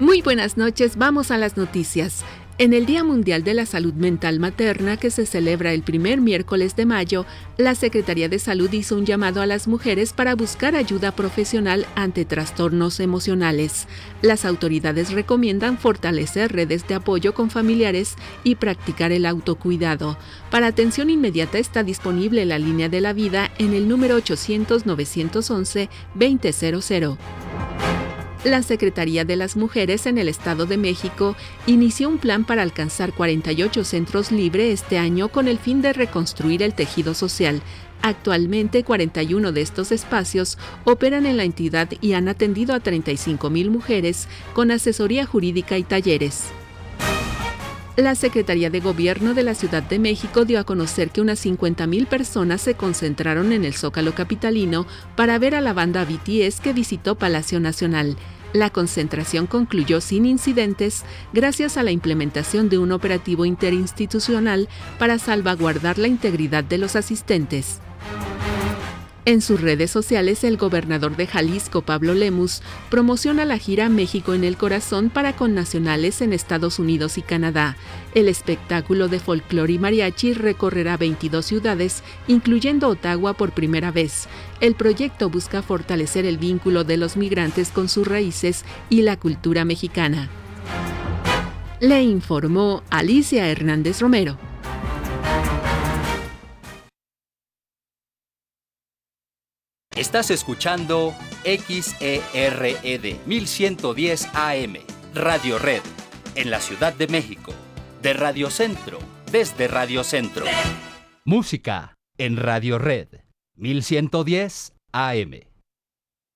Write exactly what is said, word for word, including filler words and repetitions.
Muy buenas noches, vamos a las noticias. En el Día Mundial de la Salud Mental Materna, que se celebra el primer miércoles de mayo, la Secretaría de Salud hizo un llamado a las mujeres para buscar ayuda profesional ante trastornos emocionales. Las autoridades recomiendan fortalecer redes de apoyo con familiares y practicar el autocuidado. Para atención inmediata está disponible la línea de la vida en el número ochocientos, novecientos once, veinte cero cero. La Secretaría de las Mujeres en el Estado de México inició un plan para alcanzar cuarenta y ocho centros libres este año con el fin de reconstruir el tejido social. Actualmente, cuarenta y uno de estos espacios operan en la entidad y han atendido a treinta y cinco mil mujeres con asesoría jurídica y talleres. La Secretaría de Gobierno de la Ciudad de México dio a conocer que unas cincuenta mil personas se concentraron en el Zócalo capitalino para ver a la banda B T S que visitó Palacio Nacional. La concentración concluyó sin incidentes gracias a la implementación de un operativo interinstitucional para salvaguardar la integridad de los asistentes. En sus redes sociales, el gobernador de Jalisco, Pablo Lemus, promociona la gira México en el Corazón para connacionales en Estados Unidos y Canadá. El espectáculo de folclore y mariachi recorrerá veintidós ciudades, incluyendo Ottawa por primera vez. El proyecto busca fortalecer el vínculo de los migrantes con sus raíces y la cultura mexicana. Le informó Alicia Hernández Romero. Estás escuchando X E R E D mil ciento diez A M, Radio Red, en la Ciudad de México, de Radio Centro, desde Radio Centro. Música en Radio Red, mil ciento diez A M.